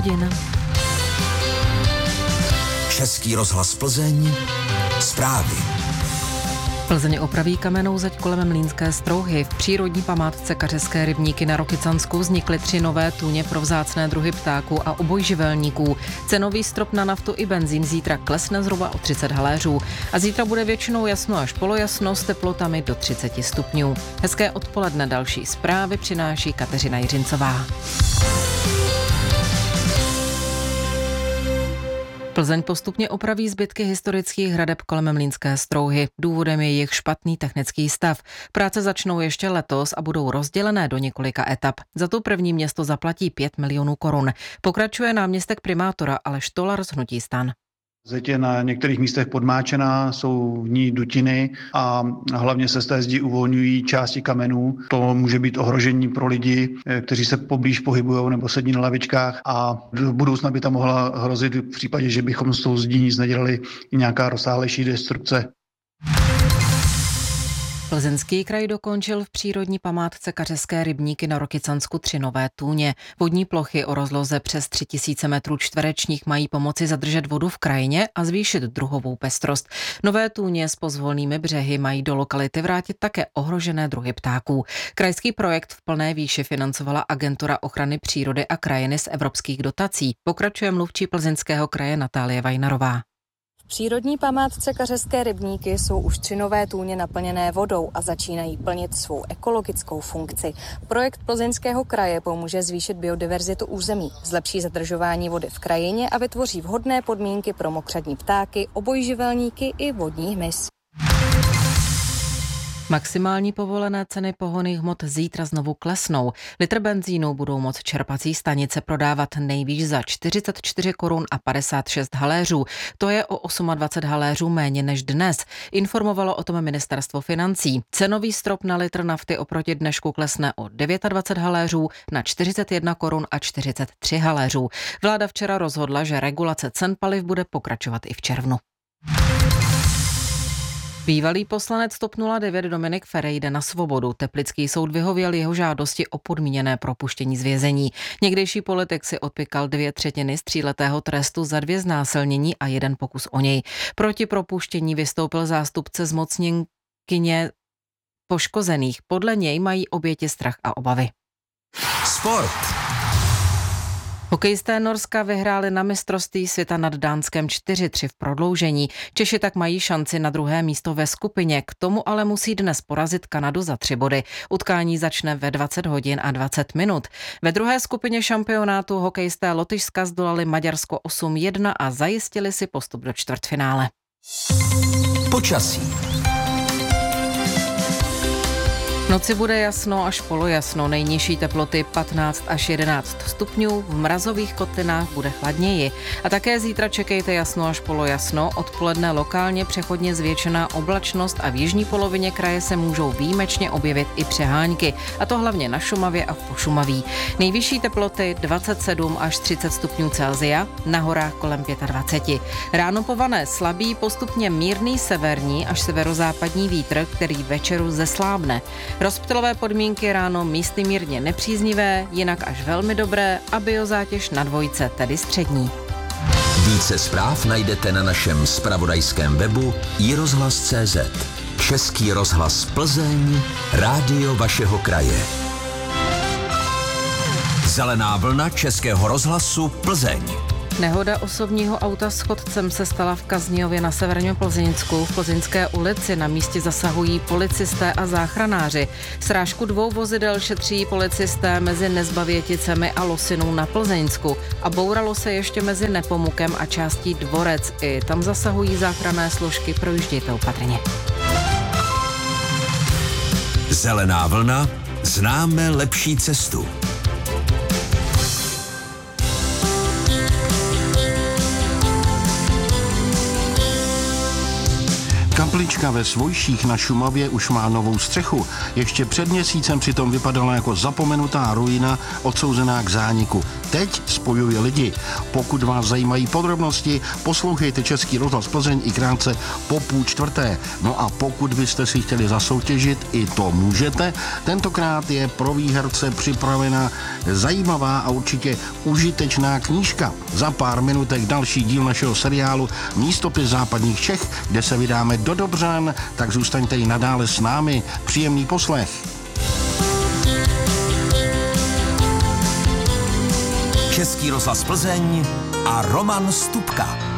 hodin. Český rozhlas Plzeň, zprávy. Plzeň opraví kamennou zeď kolem Mlýnské Strouhy. V přírodní památce Kařeské rybníky na Rokycansku vznikly 3 nové tůně pro vzácné druhy ptáků a obojživelníků. Cenový strop na naftu i benzín zítra klesne zhruba o 30 haléřů. A zítra bude většinou jasno až polojasno s teplotami do 30 stupňů. Hezké odpoledne, další zprávy přináší Kateřina Jiřincová. Plzeň postupně opraví zbytky historických hradeb kolem Mlýnské Strouhy. Důvodem je jejich špatný technický stav. Práce začnou ještě letos a budou rozdělené do několika etap. Za to první město zaplatí 5 milionů korun. Pokračuje náměstek primátora Aleš Tolar z hnutí STAN. Zeď je na některých místech podmáčená, jsou v ní dutiny a hlavně se z té zdi uvolňují části kamenů. To může být ohrožení pro lidi, kteří se poblíž pohybují nebo sedí na lavičkách, a do budoucna by tam mohla hrozit v případě, že bychom s tou zdí nic nedělali, i nějaká rozsáhlejší destrukce. Plzeňský kraj dokončil v přírodní památce Kařeské rybníky na Rokycansku 3 nové tůně. Vodní plochy o rozloze přes 3000 metrů čtverečních mají pomoci zadržet vodu v krajině a zvýšit druhovou pestrost. Nové tůně s pozvolnými břehy mají do lokality vrátit také ohrožené druhy ptáků. Krajský projekt v plné výši financovala Agentura ochrany přírody a krajiny z evropských dotací. Pokračuje mluvčí Plzeňského kraje Natálie Vajnarová. V přírodní památce Kařeské rybníky jsou už 3 nové tůně naplněné vodou a začínají plnit svou ekologickou funkci. Projekt Plzeňského kraje pomůže zvýšit biodiverzitu území, zlepší zadržování vody v krajině a vytvoří vhodné podmínky pro mokřadní ptáky, obojživelníky i vodní hmyz. Maximální povolené ceny pohonných hmot zítra znovu klesnou. Litr benzínu budou moct čerpací stanice prodávat nejvýš za 44 korun a 56 haléřů. To je o 28 haléřů méně než dnes. Informovalo o tom ministerstvo financí. Cenový strop na litr nafty oproti dnešku klesne o 29 haléřů na 41 korun a 43 haléřů. Vláda včera rozhodla, že regulace cen paliv bude pokračovat i v červnu. Bývalý poslanec TOP 09 Dominik Feri jde na svobodu. Teplický soud vyhověl jeho žádosti o podmíněné propuštění z vězení. Někdejší politik si odpykal 2/3 z 3letého trestu za 2 znásilnění a 1 pokus o něj. Proti propuštění vystoupil zástupce zmocněnkyně poškozených. Podle něj mají oběti strach a obavy. Sport. Hokejisté Norska vyhráli na mistrovství světa nad Dánskem 4-3 v prodloužení. Češi tak mají šanci na 2. místo ve skupině. K tomu ale musí dnes porazit Kanadu za 3 body. Utkání začne ve 20 hodin a 20 minut. Ve druhé skupině šampionátu hokejisté Lotyšska zdolali Maďarsko 8-1 a zajistili si postup do čtvrtfinále. Počasí. V noci bude jasno až polojasno, nejnižší teploty 15 až 11 stupňů, v mrazových kotlinách bude chladněji. A také zítra čekejte jasno až polojasno, odpoledne lokálně přechodně zvětšená oblačnost a v jižní polovině kraje se můžou výjimečně objevit i přehánky, a to hlavně na Šumavě a v Pošumaví. Nejvyšší teploty 27 až 30 stupňů Celsia, na horách kolem 25. Ráno pované slabý, postupně mírný severní až severozápadní vítr, který večeru zeslábne. Rozptylové podmínky ráno místy mírně nepříznivé, jinak až velmi dobré a biozátěž na 2, tedy střední. Více zpráv najdete na našem zpravodajském webu iRozhlas.cz. Český rozhlas Plzeň, rádio vašeho kraje. Zelená vlna Českého rozhlasu Plzeň. Nehoda osobního auta s chodcem se stala v Kazňově na severním Plzeňsku. V Plzeňské ulici na místě zasahují policisté a záchranáři. Srážku 2 vozidel šetří policisté mezi Nezbavěticemi a Losinou na Plzeňsku. A bouralo se ještě mezi Nepomukem a částí Dvorec. I tam zasahují záchranné složky, projíždějte opatrně. Zelená vlna, známe lepší cestu. Kaplička ve Svojších na Šumavě už má novou střechu. Ještě před měsícem přitom vypadala jako zapomenutá ruina odsouzená k zániku. teď spojuje lidi. Pokud vás zajímají podrobnosti, poslouchejte Český rozhlas Plzeň i krátce po 3:30. No a pokud byste si chtěli zasoutěžit, i to můžete. Tentokrát je pro výherce připravena zajímavá a určitě užitečná knížka. Za pár minutek další díl našeho seriálu Místopis západních Čech, kde se vydáme do Dobřan, tak zůstaňte i nadále s námi. Příjemný poslech. Český rozhlas Plzeň a Roman Stupka.